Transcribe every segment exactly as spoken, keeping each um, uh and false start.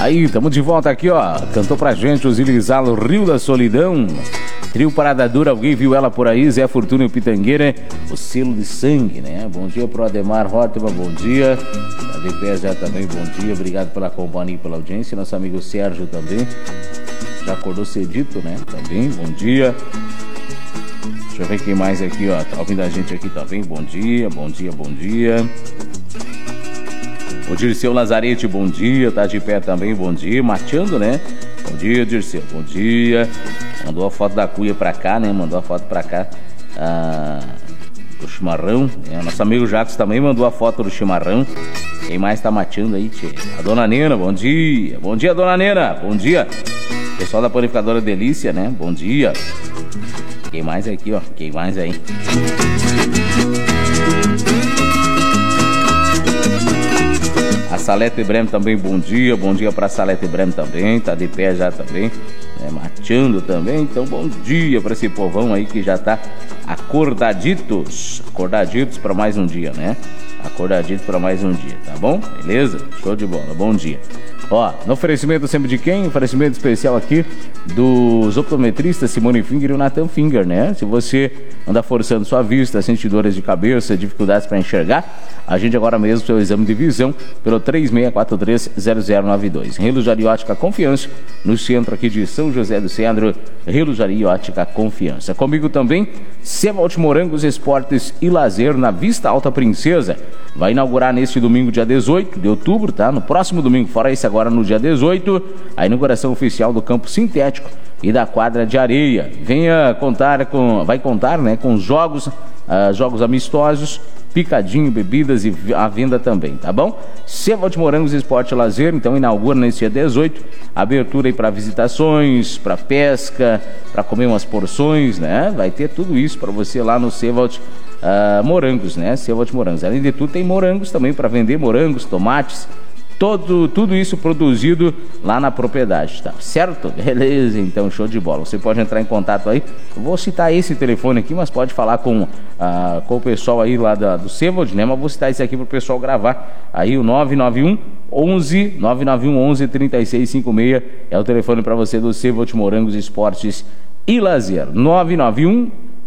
Aí, tamo de volta aqui, ó. Cantou pra gente o Zilizalo, Rio da Solidão. Trio Parada Dura, alguém viu ela por aí? Zé Fortuna e o Pitangueira, o selo de sangue, né? Bom dia pro Ademar Hortman, bom dia. A D P já também, bom dia. Obrigado pela companhia e pela audiência. Nosso amigo Sérgio também. Já acordou cedito, né? Também, bom dia. Deixa eu ver quem mais aqui, ó. Tá ouvindo a gente aqui também. Bom dia, bom dia, bom dia. O Dirceu Lazarete, bom dia. Tá de pé também, bom dia. Mateando, né? Bom dia, Dirceu, bom dia. Mandou a foto da cuia pra cá, né? Mandou a foto pra cá ah, do chimarrão. É, nosso amigo Jacques também mandou a foto do chimarrão. Quem mais tá mateando aí, tchê? A dona Nena, bom dia. Bom dia, dona Nena, bom dia. Pessoal da Panificadora Delícia, né? Bom dia. Quem mais aqui, ó? Quem mais aí? A Salete Brem também, bom dia. Bom dia pra Salete Brem também. Tá de pé já também. É, mateando também. Então, bom dia pra esse povão aí que já tá acordaditos. Acordaditos pra mais um dia, né? Acordaditos pra mais um dia, tá bom? Beleza? Show de bola. Bom dia. Ó, no oferecimento sempre de quem? Oferecimento especial aqui dos optometristas Simone Finger e o Nathan Finger, né? Se você anda forçando sua vista, sente dores de cabeça, dificuldades para enxergar, agende agora mesmo seu exame de visão pelo três seis quatro três zero zero nove dois. Reluzari Ótica Confiança, no centro aqui de São José do Cedro. Reluzari Ótica Confiança. Comigo também, Cevalt Morangos Esportes e Lazer na Vista Alta Princesa. Vai inaugurar neste domingo, dia dezoito de outubro, tá? No próximo domingo, fora esse agora no dia dezoito, a inauguração oficial do campo sintético e da quadra de areia. Venha contar com, vai contar, né, com jogos, uh, jogos amistosos, picadinho, bebidas e a venda também, tá bom? Cevalt Morangos Esporte e Lazer, então inaugura nesse dia dezoito, abertura aí para visitações, para pesca, para comer umas porções, né? Vai ter tudo isso para você lá no Cevalt uh, Morangos, né? Cevalt Morangos. Além de tudo, tem morangos também para vender, morangos, tomates, Todo, tudo isso produzido lá na propriedade, tá certo? Beleza, então, show de bola. Você pode entrar em contato aí. Eu vou citar esse telefone aqui, mas pode falar com, ah, com o pessoal aí lá da, do Cevald, né? Mas vou citar esse aqui pro pessoal gravar. Aí o nove nove um onze nove nove um onze trinta e seis cinquenta e seis é o telefone para você do Cevald Morangos Esportes e Lazer. nove nove um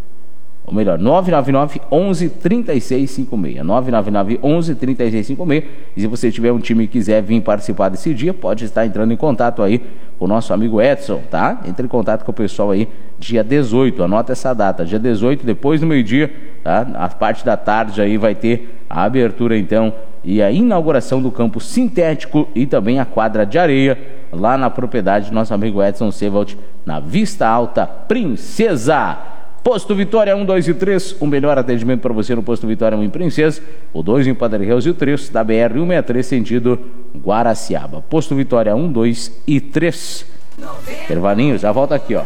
Ou melhor, nove nove nove onze trinta e seis cinquenta e seis. nove nove nove onze trinta e seis cinquenta e seis. E se você tiver um time e quiser vir participar desse dia, pode estar entrando em contato aí com o nosso amigo Edson, tá? Entre em contato com o pessoal aí dia dezoito. Anota essa data, dia dezoito, depois do meio-dia, tá? A parte da tarde aí vai ter a abertura então e a inauguração do campo sintético e também a quadra de areia lá na propriedade do nosso amigo Edson Cevald, na Vista Alta Princesa. Posto Vitória um, dois e três, o melhor atendimento para você no Posto Vitória um em Princesa, o dois em Padre Reus e o três da B R cento e sessenta e três, sentido Guaraciaba. Posto Vitória um, dois e três. Ervaninho, já volta aqui, ó.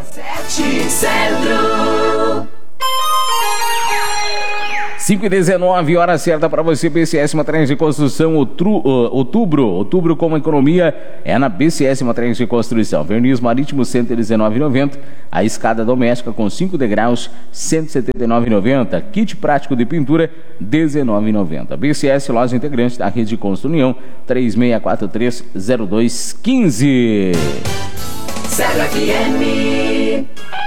cinco e dezenove, hora certa para você, B C S Materiais de Construção, outro, uh, outubro, outubro com economia é na B C S Materiais de Construção. Verniz Marítimo cento e dezenove reais e noventa centavos, a escada doméstica com cinco degraus cento e setenta e nove reais e noventa centavos, kit prático de pintura dezenove reais e noventa centavos. B C S, loja integrante da Rede de Construção, três seis quatro três zero dois um cinco. Zero F M.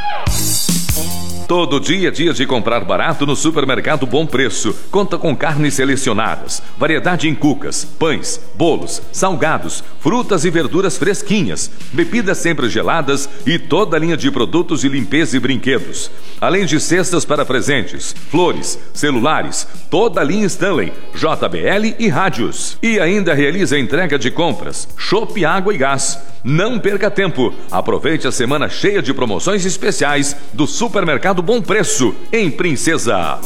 Todo dia é dia de comprar barato no Supermercado Bom Preço. Conta com carnes selecionadas, variedade em cucas, pães, bolos, salgados, frutas e verduras fresquinhas, bebidas sempre geladas e toda a linha de produtos de limpeza e brinquedos. Além de cestas para presentes, flores, celulares, toda a linha Stanley, J B L e rádios. E ainda realiza entrega de compras, chopp, água e gás. Não perca tempo. Aproveite a semana cheia de promoções especiais do Supermercado Bom Preço, em Princesa.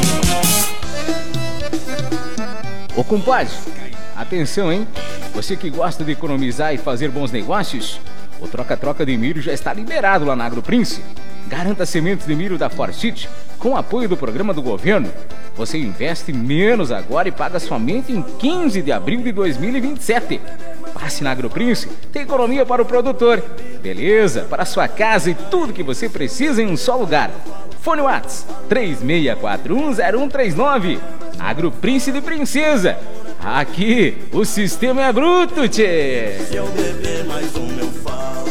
Ô compadre, atenção, hein? Você que gosta de economizar e fazer bons negócios, o troca-troca de milho já está liberado lá na AgroPrince. Garanta sementes de milho da Forsyth com apoio do programa do governo. Você investe menos agora e paga somente em quinze de abril de dois mil e vinte e sete. Passe na AgroPrince, tem economia para o produtor. Beleza, para a sua casa e tudo que você precisa em um só lugar. Fone Whats três seis quatro um zero um três nove. AgroPrince de Princesa. Aqui o sistema é bruto, tchê. Se eu beber mais um, eu falo.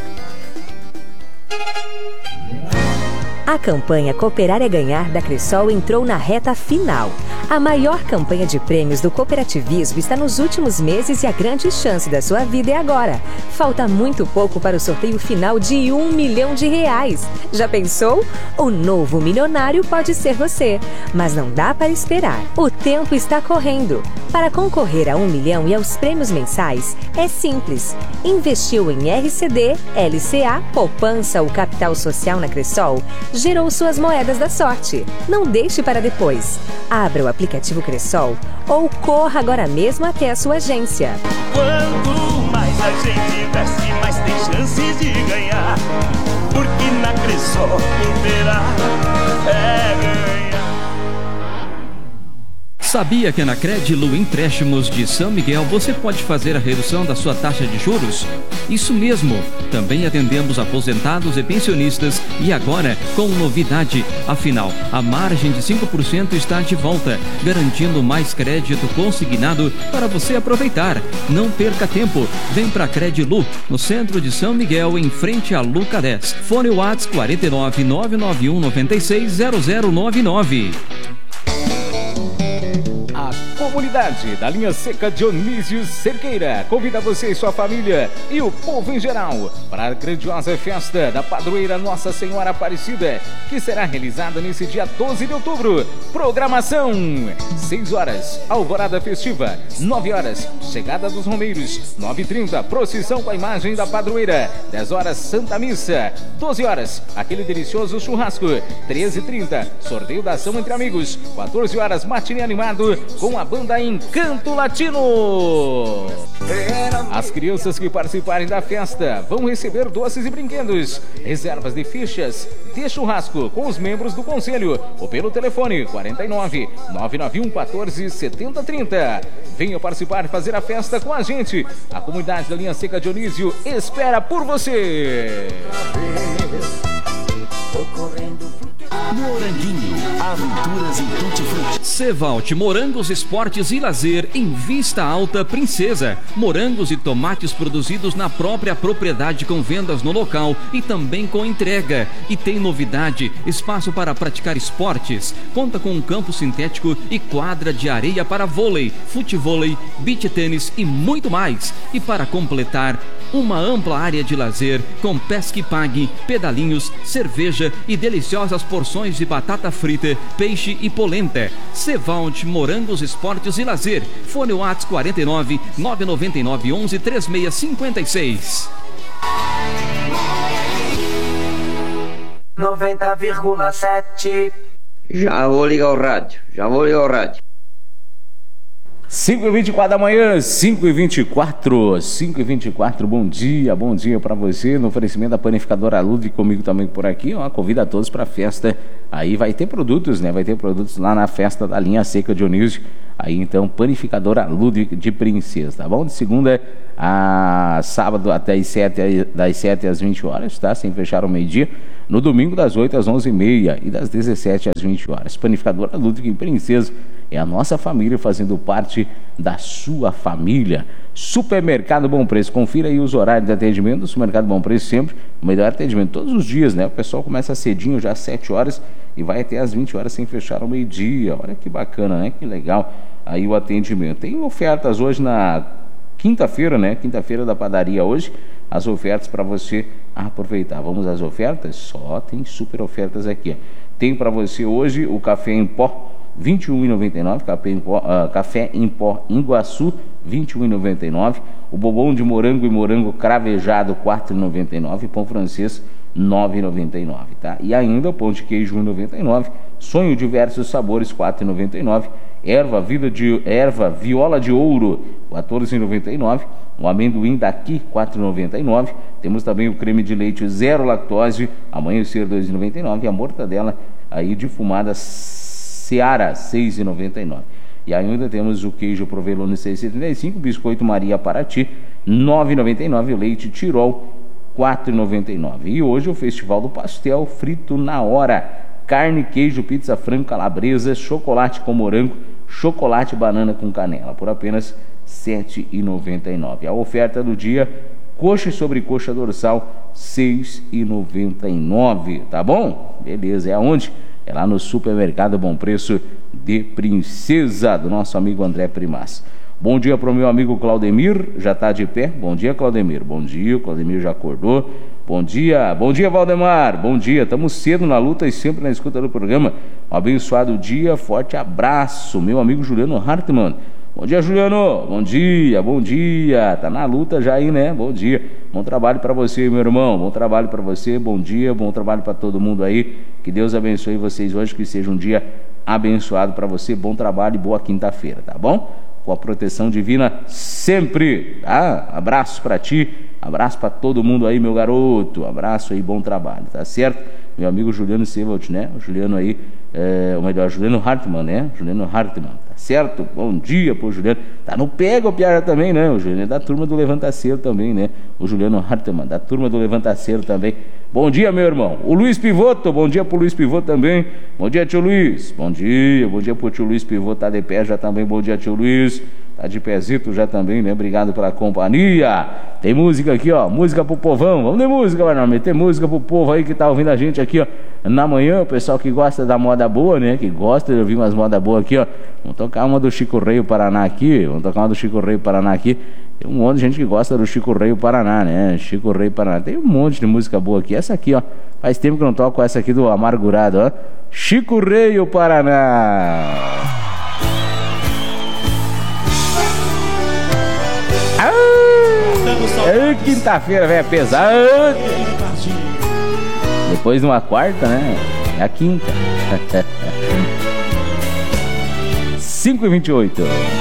A campanha Cooperar é Ganhar da Cressol entrou na reta final. A maior campanha de prêmios do cooperativismo está nos últimos meses e a grande chance da sua vida é agora. Falta muito pouco para o sorteio final de um milhão de reais. Já pensou? O novo milionário pode ser você. Mas não dá para esperar. O tempo está correndo. Para concorrer a um milhão e aos prêmios mensais, é simples. Investiu em R C D, L C A, poupança ou capital social na Cressol, gerou suas moedas da sorte. Não deixe para depois. Abra o aplicativo Cressol ou corra agora mesmo até a sua agência. Quanto mais a gente investe, mais tem chances de ganhar. Porque na Cressol cooperar é ganhar. Sabia que na Credilu Empréstimos de São Miguel você pode fazer a redução da sua taxa de juros? Isso mesmo! Também atendemos aposentados e pensionistas e agora com novidade. Afinal, a margem de cinco por cento está de volta, garantindo mais crédito consignado para você aproveitar. Não perca tempo. Vem para Credilu, no centro de São Miguel, em frente a Luca dez. Fone WhatsApp quatro nove nove nove um nove seis zero zero nove nove. Comunidade da linha seca Dionísio Cerqueira convida você e sua família e o povo em geral para a grandiosa festa da padroeira Nossa Senhora Aparecida, que será realizada nesse dia doze de outubro. Programação: seis horas, alvorada festiva; nove horas, chegada dos romeiros; nove e trinta, procissão com a imagem da padroeira; dez horas, Santa Missa; doze horas, aquele delicioso churrasco; treze e trinta, sorteio da ação entre amigos; quatorze horas, matinê animado com a banda Encanto Latino. As crianças que participarem da festa vão receber doces e brinquedos, reservas de fichas de churrasco com os membros do conselho ou pelo telefone quarenta e nove, nove nove um, quatorze, setenta, trinta. Venha participar e fazer a festa com a gente. A comunidade da linha seca Dionísio espera por você. Moranguinho, aventuras em tutti-frutti. Cevalt Morangos Esportes e Lazer em Vista Alta Princesa. Morangos e tomates produzidos na própria propriedade com vendas no local e também com entrega. E tem novidade, espaço para praticar esportes. Conta com um campo sintético e quadra de areia para vôlei, futevôlei, beach tênis e muito mais. E para completar, uma ampla área de lazer com pesca e pague, pedalinhos, cerveja e deliciosas porções de batata frita, peixe e polenta. Cevalt Morangos Esportes e Lazer. Fone WhatsApp quarenta e nove, nove nove nove, onze, três seis cinco seis. noventa vírgula sete. Já vou ligar o rádio, já vou ligar o rádio. cinco e vinte e quatro da manhã, cinco e vinte e quatro, cinco e vinte e quatro, bom dia, bom dia para você, no oferecimento da panificadora Ludwig, comigo também por aqui, ó, convida a todos para a festa, aí vai ter produtos, né, vai ter produtos lá na festa da linha seca Dionísio, aí então, panificadora Ludwig de Princesa, tá bom? De segunda a sábado até as sete, das sete às vinte horas, tá? Sem fechar ao meio-dia. No domingo das oito às onze e meia e das dezessete às vinte horas. Panificadora Ludwig em Princesa é a nossa família fazendo parte da sua família. Supermercado Bom Preço, confira aí os horários de atendimento do Supermercado Bom Preço, sempre o melhor atendimento todos os dias, né? O pessoal começa cedinho, já às sete horas e vai até às vinte horas sem fechar ao meio-dia. Olha que bacana, né? Que legal aí o atendimento. Tem ofertas hoje na quinta-feira, né? Quinta-feira da padaria hoje, as ofertas para você aproveitar. Vamos às ofertas? Só tem super ofertas aqui, ó. Tem para você hoje o café em pó vinte e um reais e noventa e nove centavos, café em pó, uh, café em pó Iguaçu vinte e um reais e noventa e nove centavos, o bombom de morango e morango cravejado quatro reais e noventa e nove centavos, pão francês nove reais e noventa e nove centavos, tá? E ainda o pão de queijo um real e noventa e nove centavos, sonho diversos sabores quatro reais e noventa e nove centavos, erva, vida de, erva viola de ouro quatorze reais e noventa e nove centavos, o amendoim daqui quatro reais e noventa e nove centavos, temos também o creme de leite zero lactose amanhecer dois reais e noventa e nove centavos e a mortadela aí defumada Seara seis reais e noventa e nove centavos. E ainda temos o queijo provolone seis reais e setenta e cinco centavos, biscoito Maria Paraty nove reais e noventa e nove centavos, o leite Tirol quatro reais e noventa e nove centavos. E hoje o Festival do Pastel frito na hora, carne, queijo, pizza frango, calabresa, chocolate com morango, chocolate banana com canela, por apenas sete reais e noventa e nove centavos. A oferta do dia, coxa e sobrecoxa dorsal, seis reais e noventa e nove centavos, tá bom? Beleza, é aonde? É lá no Supermercado Bom Preço de Princesa, do nosso amigo André Primas. Bom dia para o meu amigo Claudemir, já está de pé? Bom dia, Claudemir. Bom dia, o Claudemir já acordou. Bom dia, bom dia, Valdemar. Bom dia, estamos cedo na luta e sempre na escuta do programa. Um abençoado dia, forte abraço, meu amigo Juliano Hartmann. Bom dia, Juliano. Bom dia, bom dia. Tá na luta já aí, né? Bom dia. Bom trabalho para você, meu irmão. Bom trabalho para você. Bom dia, bom trabalho para todo mundo aí. Que Deus abençoe vocês hoje, que seja um dia abençoado para você. Bom trabalho e boa quinta-feira, tá bom? Com a proteção divina sempre, tá? Abraço para ti, abraço para todo mundo aí, meu garoto. Abraço aí, bom trabalho, tá certo? Meu amigo Juliano Sevalt, né? O Juliano aí, é, ou melhor, Juliano Hartmann, né? Juliano Hartmann, tá certo? Bom dia pro Juliano. Tá no pega o Piara também, né? O Juliano é da turma do Levantaceiro também, né? O Juliano Hartmann, da turma do Levantaceiro também. Bom dia, meu irmão. O Luiz Pivoto, bom dia pro Luiz Pivoto também. Bom dia, tio Luiz. Bom dia, bom dia pro tio Luiz Pivoto, tá de pé já também. Bom dia, tio Luiz. Tá de pezito já também, né? Obrigado pela companhia. Tem música aqui, ó. Música pro povão. Vamos de música, vai não. Tem música pro povo aí que tá ouvindo a gente aqui, ó. Na manhã, o pessoal que gosta da moda boa, né? Que gosta de ouvir umas modas boas aqui, ó. Vamos tocar uma do Chico Rei o Paraná aqui. Vamos tocar uma do Chico Rei o Paraná aqui. Tem um monte de gente que gosta do Chico Rei o Paraná, né? Chico Rei Paraná. Tem um monte de música boa aqui. Essa aqui, ó. Faz tempo que eu não toco essa aqui do Amargurado, ó. Chico Rei o Paraná. Ah, quinta-feira, velho, é pesado. Depois de uma quarta, né? É a quinta. cinco e vinte e oito.